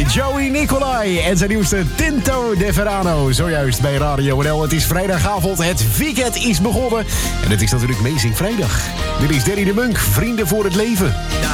Joey Nicolai en zijn nieuwste Tinto de Verano. Zojuist bij Radio NL. Het is vrijdagavond, het weekend is begonnen. En het is natuurlijk Amazing Vrijdag. Dit is Danny de Munk, Vrienden voor het Leven.